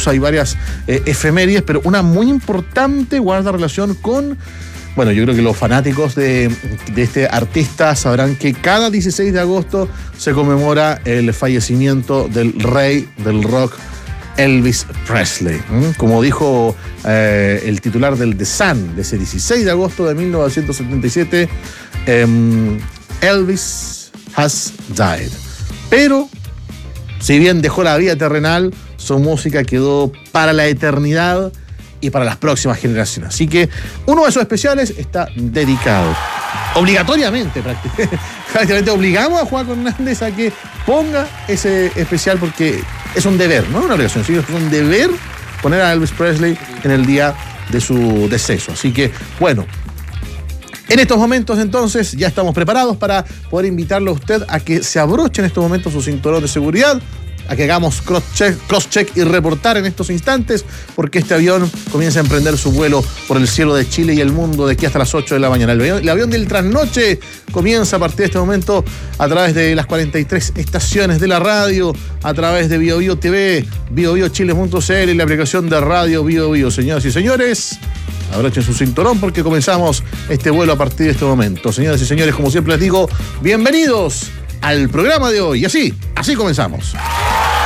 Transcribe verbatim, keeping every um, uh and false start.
incluso hay varias eh, efemérides, pero una muy importante guarda relación con... Bueno, yo creo que los fanáticos de, de este artista sabrán que cada dieciséis de agosto se conmemora el fallecimiento del rey del rock, Elvis Presley. ¿Mm? Como dijo eh, el titular del The Sun de ese dieciséis de agosto de mil novecientos setenta y siete, eh, Elvis has died. Pero, si bien dejó la vida terrenal, su música quedó para la eternidad y para las próximas generaciones. Así que uno de esos especiales está dedicado. Obligatoriamente, prácticamente, prácticamente obligamos a Juan Hernández a que ponga ese especial porque es un deber, no una obligación, sino es un deber poner a Elvis Presley en el día de su deceso. Así que, bueno, en estos momentos entonces ya estamos preparados para poder invitarlo a usted a que se abroche en estos momentos su cinturón de seguridad, a que hagamos cross-check, cross-check y reportar en estos instantes, porque este avión comienza a emprender su vuelo por el cielo de Chile y el mundo de aquí hasta las ocho de la mañana. El avión, el avión del trasnoche comienza a partir de este momento a través de las cuarenta y tres estaciones de la radio, a través de Bio Bio T V, bio bio chile punto c l y la aplicación de radio Bio Bio. Señoras y señores, abrochen su cinturón porque comenzamos este vuelo a partir de este momento. Señoras y señores, como siempre les digo, bienvenidos al programa de hoy. Y así, así comenzamos.